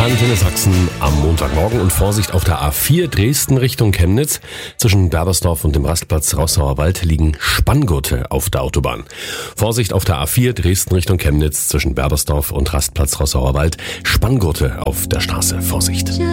Antenne Sachsen am Montagmorgen und Vorsicht auf der A4 Dresden Richtung Chemnitz. Zwischen Berbersdorf und dem Rastplatz Rossauer Wald liegen Spanngurte auf der Autobahn. Vorsicht auf der A4 Dresden Richtung Chemnitz zwischen Berbersdorf und Rastplatz Rossauer Wald. Spanngurte auf der Straße. Vorsicht.